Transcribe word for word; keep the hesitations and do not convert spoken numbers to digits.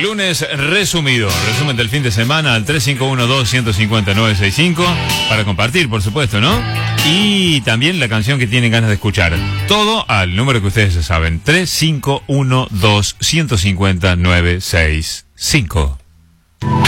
lunes resumido, resumen del fin de semana al tres cinco uno dos, uno cinco nueve seis cinco para compartir, por supuesto, ¿no? Y también la canción que tienen ganas de escuchar. Todo al número que ustedes ya saben, tres cinco uno dos, uno cinco nueve seis cinco.